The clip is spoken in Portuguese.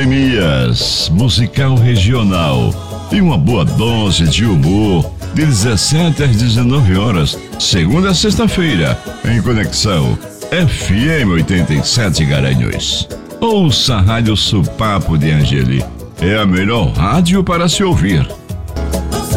Jeremias, musical regional e uma boa dose de humor, de 17 às 19 horas, segunda a sexta-feira, em Conexão FM 87 Garanhuns. Ouça a Rádio Supapo de Angeli, é a melhor rádio para se ouvir.